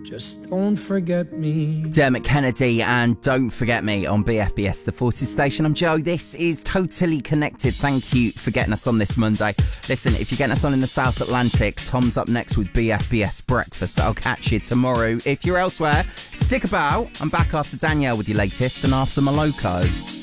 Just don't forget me. Dermot Kennedy and Don't Forget Me on BFBS, the Forces Station. I'm Joe. This is Totally Connected. Thank you for getting us on this Monday. Listen, if you're getting us on in the South Atlantic, Tom's up next with BFBS Breakfast. I'll catch you tomorrow. If you're elsewhere, stick about. I'm back after Danielle with your latest and after Maloko.